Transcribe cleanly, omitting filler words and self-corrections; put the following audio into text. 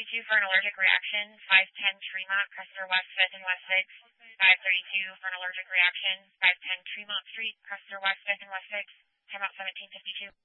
532 for an allergic reaction, 510 Tremont, Cressler West 5th and West 6th. 532 for an allergic reaction, 510 Tremont Street, Cressler West 5th and West 6th. Timeout 1752.